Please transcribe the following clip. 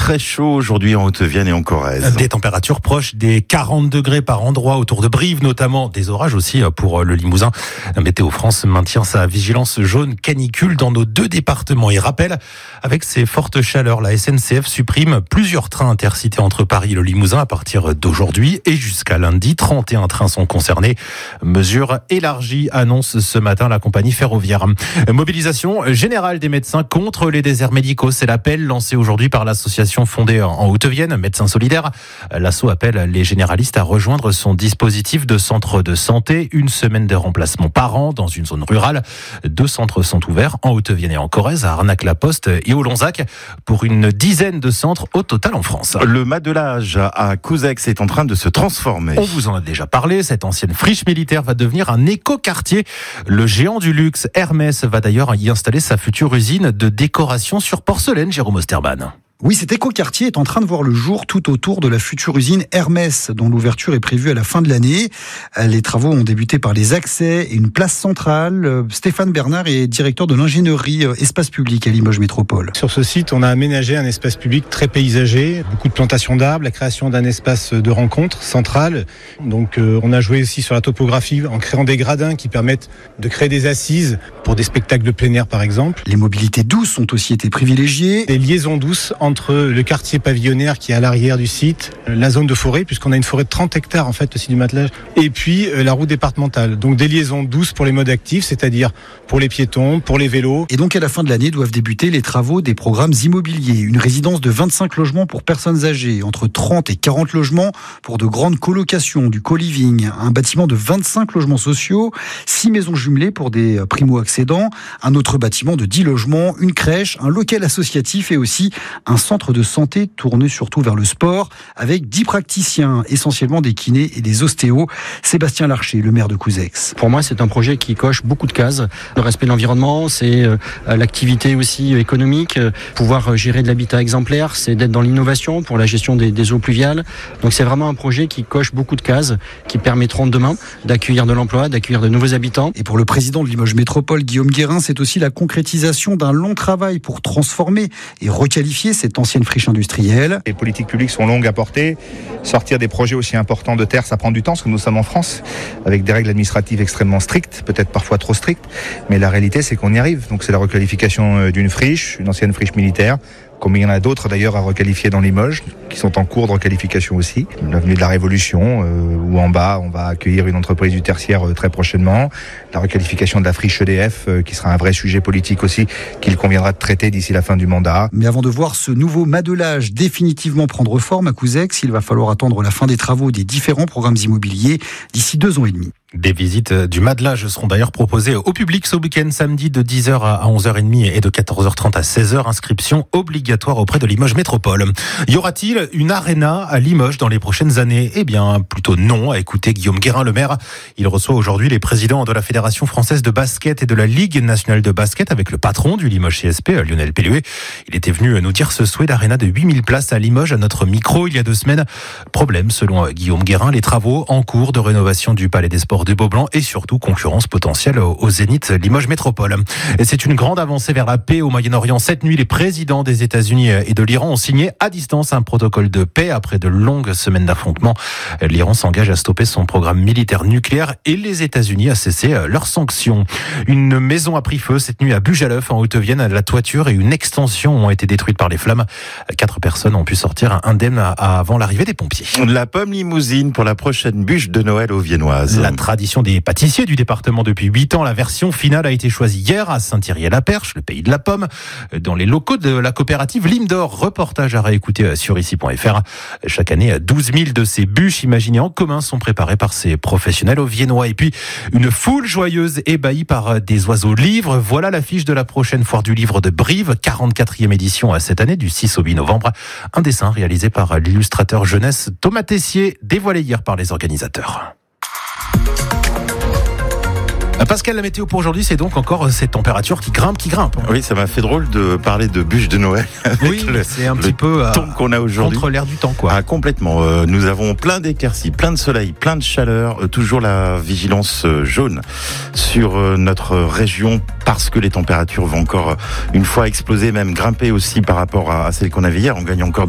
très chaud aujourd'hui en Haute-Vienne et en Corrèze. Des températures proches des 40 degrés par endroit autour de Brive, notamment des orages aussi pour le Limousin. Météo France maintient sa vigilance jaune canicule dans nos 2 départements. Et rappelle, avec ces fortes chaleurs, la SNCF supprime plusieurs trains intercités entre Paris et le Limousin à partir d'aujourd'hui et jusqu'à lundi. 31 trains sont concernés. Mesure élargie, annonce ce matin la compagnie ferroviaire. Mobilisation générale des médecins contre les déserts médicaux. C'est l'appel lancé aujourd'hui par l'association fondée en Haute-Vienne, Médecins Solidaires. L'asso appelle les généralistes à rejoindre son dispositif de centre de santé. 1 semaine de remplacement par an dans une zone rurale. 2 centres sont ouverts en Haute-Vienne et en Corrèze, à Arnac-la-Poste et au Lonzac, pour une dizaine de centres au total en France. Le Madelage à Couzex est en train de se transformer. On vous en a déjà parlé, cette ancienne friche militaire va devenir un écoquartier. Le géant du luxe Hermès va d'ailleurs y installer sa future usine de décoration sur porcelaine, Jérôme Osterman. Oui, cet écoquartier est en train de voir le jour tout autour de la future usine Hermès, dont l'ouverture est prévue à la fin de l'année. Les travaux ont débuté par les accès et une place centrale. Stéphane Bernard est directeur de l'ingénierie espace public à Limoges Métropole. Sur ce site, on a aménagé un espace public très paysager, beaucoup de plantations d'arbres, la création d'un espace de rencontre central. Donc on a joué aussi sur la topographie en créant des gradins qui permettent de créer des assises pour des spectacles de plein air par exemple. Les mobilités douces ont aussi été privilégiées. Des liaisons douces entre le quartier pavillonnaire qui est à l'arrière du site, la zone de forêt, puisqu'on a une forêt de 30 hectares en fait aussi du Madelage, et puis la route départementale. Donc des liaisons douces pour les modes actifs, c'est-à-dire pour les piétons, pour les vélos. Et donc à la fin de l'année doivent débuter les travaux des programmes immobiliers. Une résidence de 25 logements pour personnes âgées, entre 30 et 40 logements pour de grandes colocations, du co-living, un bâtiment de 25 logements sociaux, 6 maisons jumelées pour des primo-accédants, un autre bâtiment de 10 logements, une crèche, un local associatif et aussi un centre de santé tourné surtout vers le sport avec 10 praticiens, essentiellement des kinés et des ostéos. Sébastien Larcher, le maire de Couzex. Pour moi, c'est un projet qui coche beaucoup de cases. Le respect de l'environnement, c'est l'activité aussi économique, pouvoir gérer de l'habitat exemplaire, c'est d'être dans l'innovation pour la gestion des eaux pluviales. Donc c'est vraiment un projet qui coche beaucoup de cases, qui permettront demain d'accueillir de l'emploi, d'accueillir de nouveaux habitants. Et pour le président de Limoges Métropole, Guillaume Guérin, c'est aussi la concrétisation d'un long travail pour transformer et requalifier cette ancienne friche industrielle. Les politiques publiques sont longues à porter. Sortir des projets aussi importants de terre, ça prend du temps, parce que nous sommes en France, avec des règles administratives extrêmement strictes, peut-être parfois trop strictes, mais la réalité c'est qu'on y arrive. Donc c'est la requalification d'une friche, une ancienne friche militaire, comme il y en a d'autres d'ailleurs à requalifier dans Limoges, qui sont en cours de requalification aussi. L'avenue de la Révolution, où en bas on va accueillir une entreprise du tertiaire très prochainement. La requalification de la friche EDF, qui sera un vrai sujet politique aussi, qu'il conviendra de traiter d'ici la fin du mandat. Mais avant de voir ce nouveau Madelage définitivement prendre forme à Couzex, il va falloir attendre la fin des travaux des différents programmes immobiliers d'ici 2 ans et demi. Des visites du Madelage seront d'ailleurs proposées au public ce week-end, samedi de 10h à 11h30 et de 14h30 à 16h. Inscription obligatoire auprès de Limoges Métropole. Y aura-t-il une arena à Limoges dans les prochaines années ? Eh bien, plutôt non, à écouter Guillaume Guérin, le maire. Il reçoit aujourd'hui les présidents de la Fédération française de basket et de la Ligue nationale de basket avec le patron du Limoges CSP, Lionel Pelluet. Il était venu nous dire ce souhait d'arena de 8000 places à Limoges à notre micro il y a 2 semaines. Problème, selon Guillaume Guérin, les travaux en cours de rénovation du Palais des Sports de Beaublanc et surtout concurrence potentielle au Zénith Limoges Métropole. Et c'est une grande avancée vers la paix au Moyen-Orient. Cette nuit, les présidents des États-Unis et de l'Iran ont signé à distance un protocole de paix après de longues semaines d'affrontements. L'Iran s'engage à stopper son programme militaire nucléaire et les États-Unis à cesser leurs sanctions. Une maison a pris feu cette nuit à Bujaleuf en Haute-Vienne. La toiture et une extension ont été détruites par les flammes. 4 personnes ont pu sortir indemnes avant l'arrivée des pompiers. La pomme limousine pour la prochaine bûche de Noël aux Viennoises. La tradition des pâtissiers du département depuis 8 ans. La version finale a été choisie hier à Saint-Thierry-la-Perche, le pays de la pomme, dans les locaux de la coopérative Lime d'Or. Reportage à réécouter sur ici.fr. Chaque année, 12 000 de ces bûches imaginées en commun sont préparées par ces professionnels viennois. Et puis, une foule joyeuse ébahie par des oiseaux livres. Voilà l'affiche de la prochaine foire du livre de Brive, 44e édition cette année, du 6 au 8 novembre. Un dessin réalisé par l'illustrateur jeunesse Thomas Tessier, dévoilé hier par les organisateurs. Pascal, la météo pour aujourd'hui, c'est donc encore cette température qui grimpe. Oui, ça m'a fait drôle de parler de bûches de Noël. Oui, c'est un petit peu temps qu'on a aujourd'hui. Contre l'air du temps, quoi. Ah, complètement. Nous avons plein d'éclaircies, plein de soleil, plein de chaleur. Toujours la vigilance jaune sur notre région parce que les températures vont encore une fois exploser, même grimper aussi par rapport à celles qu'on avait hier. On gagne encore